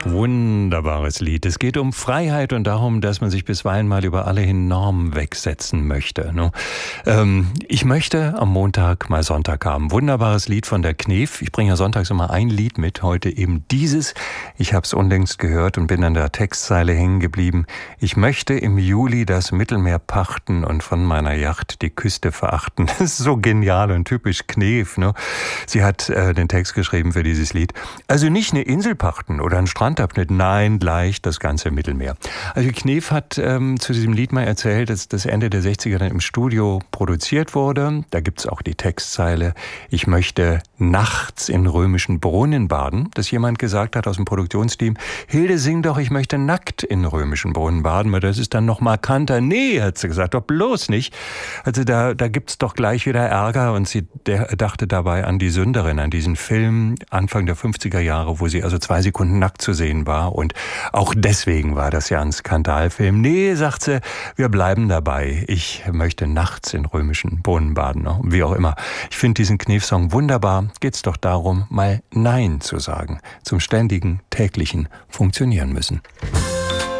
Wunderbares Lied. Es geht um Freiheit und darum, dass man sich bisweilen mal über alle hin Normen wegsetzen möchte. Ne? Ich möchte am Montag mal Sonntag haben. Wunderbares Lied von der Knef. Ich bringe ja sonntags immer ein Lied mit, heute eben dieses. Ich habe es unlängst gehört und bin an der Textzeile hängen geblieben. Ich möchte im Juli das Mittelmeer pachten und von meiner Yacht die Küste verachten. Das ist so genial und typisch Knef. Ne? Sie hat den Text geschrieben für dieses Lied. Also nicht eine Insel pachten oder einen Strandabschnitt, nein, gleich das ganze Mittelmeer. Also Knef hat zu diesem Lied mal erzählt, dass das Ende der 60er dann im Studio produziert wurde. Da gibt's auch die Textzeile, ich möchte nachts in römischen Brunnen baden, dass jemand gesagt hat aus dem Produktionsteam, Hilde, sing doch, ich möchte nackt in römischen Brunnen baden, weil das ist dann noch markanter. Nee, hat sie gesagt, doch bloß nicht. Also da gibt's doch gleich wieder Ärger und sie dachte dabei an die Sünderin, an diesen Film Anfang der 50er Jahre, wo sie also 2 Sekunden nackt zu sehen war und auch deswegen war das ja ein Skandalfilm. Nee, sagt sie, wir bleiben dabei. Ich möchte nachts in römischen Brunnen baden, ne? Wie auch immer. Ich finde diesen Knef-Song wunderbar. Geht's doch darum, mal Nein zu sagen. Zum ständigen, täglichen Funktionieren müssen.